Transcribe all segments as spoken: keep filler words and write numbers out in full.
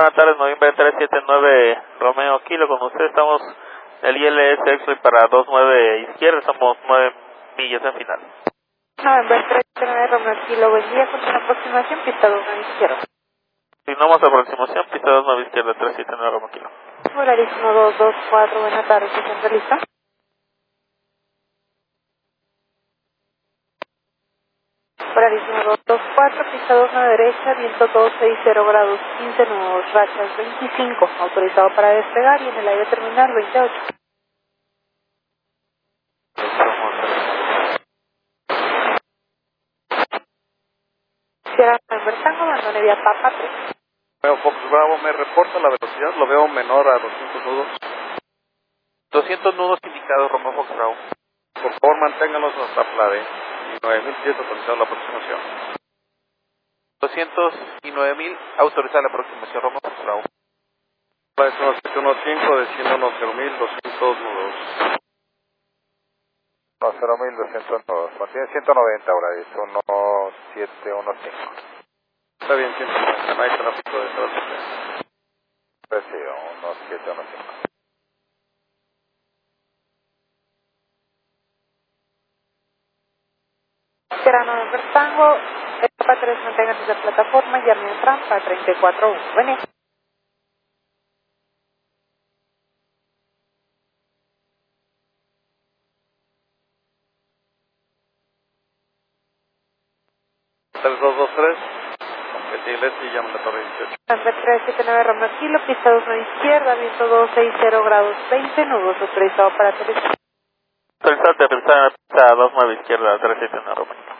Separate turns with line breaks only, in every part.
buenas tardes, noviembre tres siete nueve Romeo Kilo, con usted estamos en el I L S X-Ray para dos nueve izquierda, somos nueve millas en final.
Noviembre tres siete nueve Romeo Kilo, buen día, con una aproximación, pista dos nueve izquierda.
Si no más aproximación, pista dos nueve izquierda, tres siete nueve Romeo Kilo.
Volarísimo dos dos cuatro, buenas tardes, ¿se encuentra lista? Volarísimo dos dos cuatro, pista dos nueve derecha, viento dos seis cero grados, quince nudos, rachas veinticinco, autorizado para despegar y en el aire terminal veintiocho. Sierra November Tango, abandone vía Papa tres.
Veo Fox Bravo, me reporta la velocidad, lo veo menor a doscientos nudos.
doscientos nudos indicados, Romeo Fox Bravo.
Por favor, manténgalos hasta Plade. nueve mil pies autorizado la aproximación.
doscientos nueve mil autorizada la aproximación, Romeo Fox Bravo.
Plade uno siete uno cinco, desciende uno cero mil doscientos nudos.
uno cero mil doscientos nudos, mantiene ciento noventa ahora, es uno siete uno cinco.
Está bien, ciento noventa, no hay tráfico de tráfico.
Pues sí, uno siete uno cinco.
Sierra November Tango, etapa tres, manténgase de plataforma, llame en rampa treinta y cuatro uno. Buen día.
tres dos dos tres, competibles y llama a la torre dieciocho.
November tres siete nueve Romeo Kilo, pista dos nueve izquierda, viento dos seis cero grados, veinte nudos, autorizado para aterrizar.
Autorizada, aterrizada, pista dos nueve izquierda, tres siete nueve Romeo Kilo.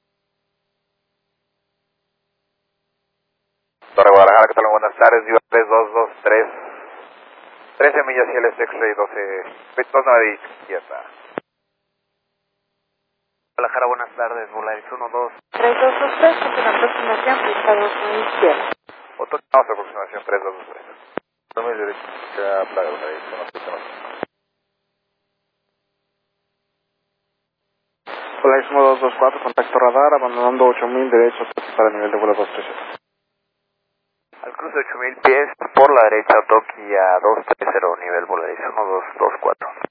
Torre Guadalajara, ¿qué tal? Buenas tardes, Viva tres dos dos tres. trece millas I L S X-Ray, doce, dos nueve izquierda.
Guadalajara, buenas tardes, Volaris uno dos.
tres dos dos tres, con una aproximación, pista dos nueve izquierda.
Autorizamos aproximación tres dos dos tres. dos mil derecha, Plaga, Volaris uno siete uno cinco.
Volaris uno dos dos cuatro, contacto radar, abandonando ocho mil derechos para el nivel de vuelo dos tres siete.
Al cruce ocho mil pies, por la derecha, Toki a dos tres cero, nivel Volaris uno dos dos cuatro.